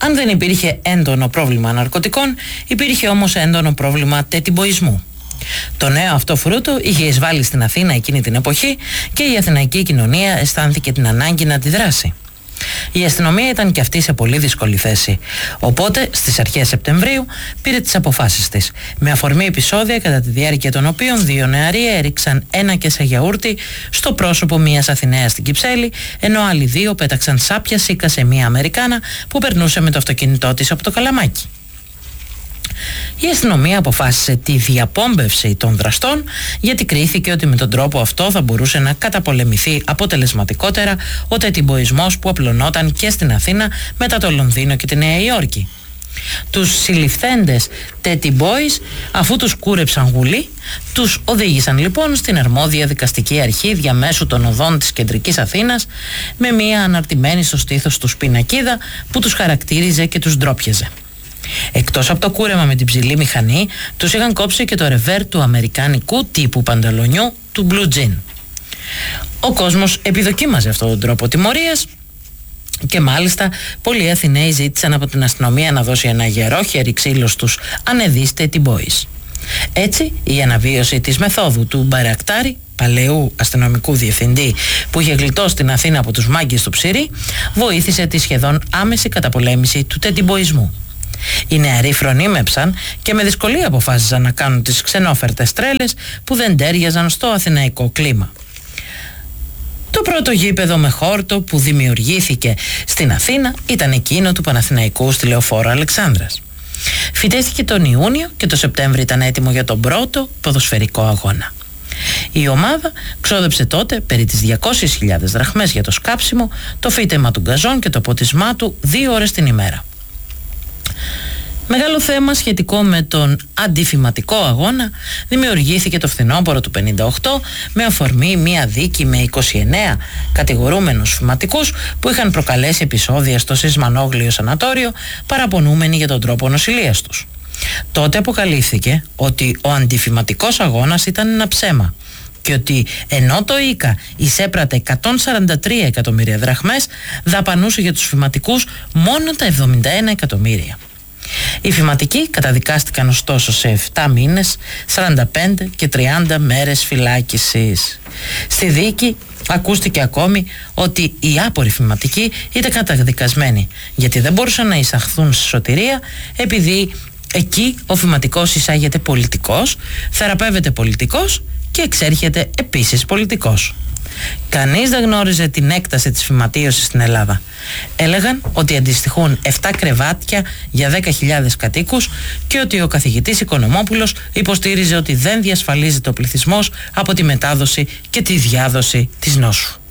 Αν δεν υπήρχε έντονο πρόβλημα ναρκωτικών, υπήρχε όμως έντονο πρόβλημα τετιμποϊσμού. Το νέο αυτό φρούτο είχε εισβάλει στην Αθήνα εκείνη την εποχή και η αθηναϊκή κοινωνία αισθάνθηκε την ανάγκη να αντιδράσει. Η αστυνομία ήταν και αυτή σε πολύ δύσκολη θέση. Οπότε, στις αρχές Σεπτεμβρίου, πήρε τις αποφάσεις της, με αφορμή επεισόδια κατά τη διάρκεια των οποίων 2 νεαροί έριξαν ένα κέσα γιαούρτι στο πρόσωπο μιας Αθηναίας στην Κυψέλη, ενώ άλλοι 2 πέταξαν σάπια σίκα σε μια Αμερικάνα που περνούσε με το αυτοκίνητό της από το Καλαμάκι. Η αστυνομία αποφάσισε τη διαπόμπευση των δραστών, γιατί κρίθηκε ότι με τον τρόπο αυτό θα μπορούσε να καταπολεμηθεί αποτελεσματικότερα ο τετιμποϊσμός που απλωνόταν και στην Αθήνα μετά το Λονδίνο και τη Νέα Υόρκη. Τους συλληφθέντες Teddy Boys, αφού τους κούρεψαν γουλή, τους οδήγησαν λοιπόν στην αρμόδια δικαστική αρχή διαμέσου των οδών της κεντρικής Αθήνας, με μια αναρτημένη στο στήθος τους πινακίδα που τους χαρακτήριζε και τους ντρόπιαζε. Εκτός από το κούρεμα με την ψηλή μηχανή, τους είχαν κόψει και το ρεβέρ του αμερικάνικου τύπου πανταλονιού του Blue Jean. Ο κόσμος επιδοκίμαζε αυτόν τον τρόπο τιμωρίας και μάλιστα πολλοί Αθηναίοι ζήτησαν από την αστυνομία να δώσει ένα γερό χέρι ξύλο στους ανεδείς Teddy Boys. Έτσι, η αναβίωση της μεθόδου του Μπαρακτάρη, παλαιού αστυνομικού διευθυντή που είχε γλιτώσει την Αθήνα από τους μάγκες του Ψηρή, βοήθησε τη σχεδόν άμεση καταπολέμηση του τετιμποϊσμού. Οι νεαροί φρονίμεψαν και με δυσκολία αποφάσισαν να κάνουν τις ξενόφερτες τρέλες που δεν τέριαζαν στο αθηναϊκό κλίμα. Το πρώτο γήπεδο με χόρτο που δημιουργήθηκε στην Αθήνα ήταν εκείνο του Παναθηναϊκού στη Λεωφόρο Αλεξάνδρας. Φυτέθηκε τον Ιούνιο και το Σεπτέμβριο ήταν έτοιμο για τον πρώτο ποδοσφαιρικό αγώνα. Η ομάδα ξόδεψε τότε περί τις 200.000 δραχμές για το σκάψιμο, το φύτεμα του γκαζόν και το ποτισμά του 2 ώρες την ημέρα. Μεγάλο θέμα σχετικό με τον αντιφυματικό αγώνα δημιουργήθηκε το φθινόπωρο του 1958 με αφορμή μία δίκη με 29 κατηγορούμενους φυματικούς που είχαν προκαλέσει επεισόδια στο Σισμανόγλιο Σανατόριο, παραπονούμενοι για τον τρόπο νοσηλείας τους. Τότε αποκαλύφθηκε ότι ο αντιφυματικός αγώνας ήταν ένα ψέμα και ότι ενώ το ΙΚΑ εισέπρατε 143 εκατομμύρια δραχμές, δαπανούσε για τους φυματικούς μόνο τα 71 εκατομμύρια. Οι φυματικοί καταδικάστηκαν ωστόσο σε 7 μήνες, 45 και 30 μέρες φυλάκισης. Στη δίκη ακούστηκε ακόμη ότι οι άποροι φυματικοί ήταν καταδικασμένοι γιατί δεν μπορούσαν να εισαχθούν στη σωτηρία, επειδή εκεί ο φυματικός εισάγεται πολιτικός, θεραπεύεται πολιτικός και εξέρχεται επίσης πολιτικός. Κανείς δεν γνώριζε την έκταση της φυματίωσης στην Ελλάδα. Έλεγαν ότι αντιστοιχούν 7 κρεβάτια για 10.000 κατοίκους και ότι ο καθηγητής Οικονομόπουλος υποστήριζε ότι δεν διασφαλίζεται ο πληθυσμός από τη μετάδοση και τη διάδοση της νόσου.